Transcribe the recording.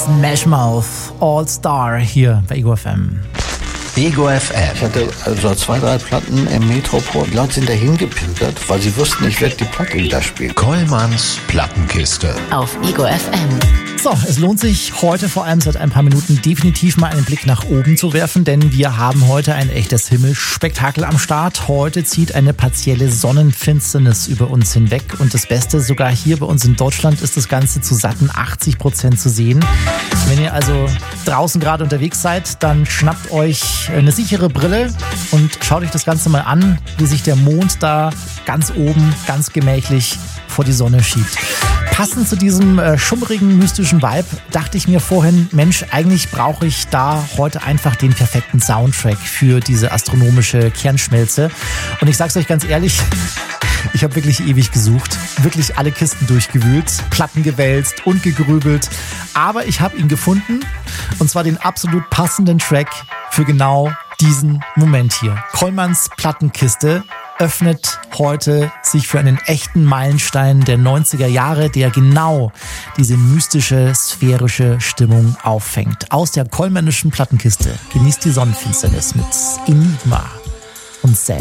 Smash Mouth All Star hier bei Ego FM. Ego FM. Ich hatte also 2, 3 Platten im Metropol. Die Leute sind da hingepimpert, weil sie wussten, ich werde die Platte wieder spielen. Kollmanns Plattenkiste. Auf Ego FM. So, es lohnt sich heute vor allem seit ein paar Minuten definitiv mal einen Blick nach oben zu werfen, denn wir haben heute ein echtes Himmelspektakel am Start. Heute zieht eine partielle Sonnenfinsternis über uns hinweg und das Beste, sogar hier bei uns in Deutschland ist das Ganze zu satten 80% zu sehen. Wenn ihr also draußen gerade unterwegs seid, dann schnappt euch eine sichere Brille und schaut euch das Ganze mal an, wie sich der Mond da ganz oben, ganz gemächlich vor die Sonne schiebt. Passend zu diesem schummrigen, mystischen Vibe dachte ich mir vorhin, Mensch, eigentlich brauche ich da heute einfach den perfekten Soundtrack für diese astronomische Kernschmelze. Und ich sag's euch ganz ehrlich, ich habe wirklich ewig gesucht, wirklich alle Kisten durchgewühlt, Platten gewälzt und gegrübelt. Aber ich habe ihn gefunden und zwar den absolut passenden Track für genau diesen Moment hier. Kollmanns Plattenkiste öffnet heute sich für einen echten Meilenstein der 90er Jahre, der genau diese mystische, sphärische Stimmung auffängt. Aus der kollmännischen Plattenkiste genießt die Sonnenfinsternis mit Enigma und Sam.